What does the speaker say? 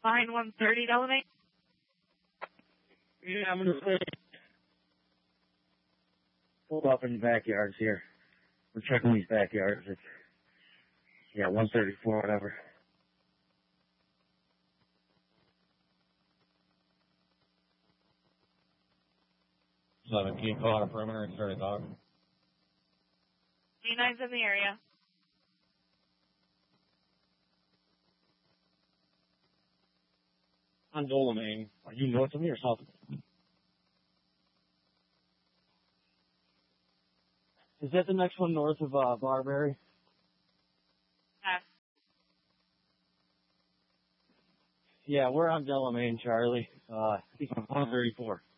Line 130, Delamay. Yeah, I'm gonna say. Pulled up in the backyards here. We're checking these backyards. It's, 134, whatever. 7, can you call out a perimeter and start a dog? D9's in the area. On Dolamane. Are you north of me or south of me? Is that the next one north of Barberry? Yes. Yeah, we're on Delamane, Charlie. 134.